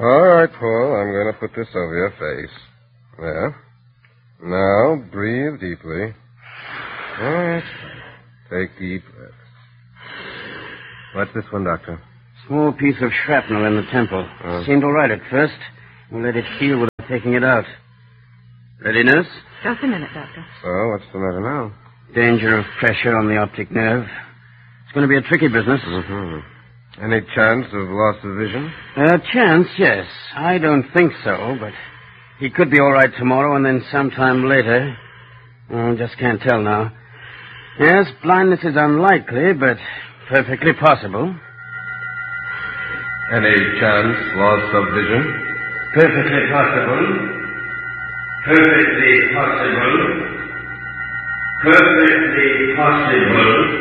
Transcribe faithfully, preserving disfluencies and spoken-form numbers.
All right, Paul. I'm going to put this over your face. There. Now, breathe deeply. All right. Take deep breaths. What's this one, Doctor? Small piece of shrapnel in the temple. Uh. Seemed all right at first. We'll let it heal without taking it out. Ready, nurse? Just a minute, Doctor. So, what's the matter now? Danger of pressure on the optic nerve. It's going to be a tricky business. Mm-hmm. Any chance of loss of vision? A chance, yes. I don't think so, but he could be all right tomorrow and then sometime later. Oh, just can't tell now. Yes, blindness is unlikely, but perfectly possible. Any chance loss of vision? Perfectly possible. Perfectly possible. Perfectly possible.